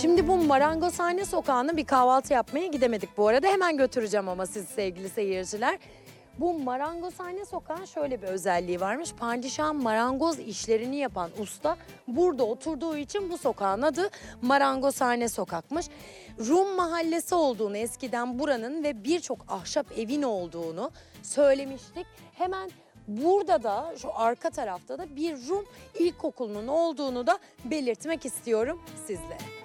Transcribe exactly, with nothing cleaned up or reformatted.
Şimdi bu Marangozhane Sokağı'na bir kahvaltı yapmaya gidemedik bu arada. Hemen götüreceğim ama siz sevgili seyirciler. Bu Marangozhane Sokağı'nın şöyle bir özelliği varmış. Padişahın marangoz işlerini yapan usta burada oturduğu için bu sokağın adı Marangozhane Sokak'mış. Rum mahallesi olduğunu, eskiden buranın ve birçok ahşap evin olduğunu söylemiştik. Hemen burada da şu arka tarafta da bir Rum ilkokulunun olduğunu da belirtmek istiyorum sizlere.